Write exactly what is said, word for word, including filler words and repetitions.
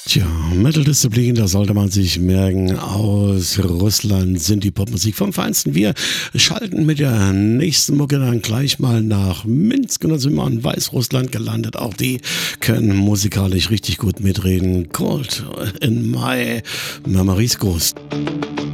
Tja, Metal-Disziplin, das sollte man sich merken. Aus Russland sind die Popmusik vom Feinsten. Wir schalten mit der nächsten Mucke dann gleich mal nach Minsk und dann sind wir in Weißrussland gelandet. Auch die können musikalisch richtig gut mitreden. Cold in my Memories Ghost.